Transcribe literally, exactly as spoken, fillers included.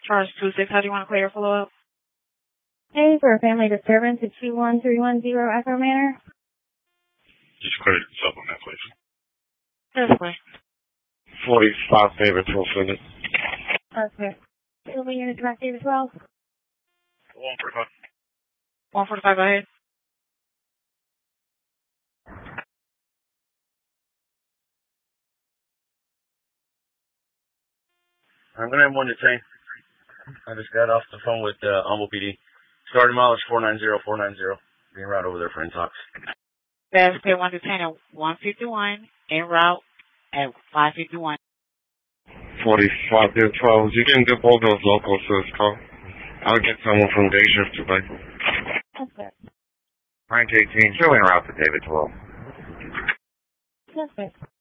Charge two six, how do you want to clear your follow-up? Hey, for a family disturbance at two one three one zero Echo Manor. Just clear yourself on that, please. Yes, please. forty-five favorite twelve minutes. Okay. Silver unit direct David twelve. one forty-five. one forty-five, go ahead. I'm going to have one detain. I just got off the phone with uh, Humble P D. Starting mileage four nine zero four nine zero. Being right over there for intox. That's okay, one detained at one fifty-one, en route at five fifty-one. forty-five to twelve. You can get all those locals to this call. I'll get someone from day shift to play. That's fair. Rank eighteen, show en route to David twelve. That's fair.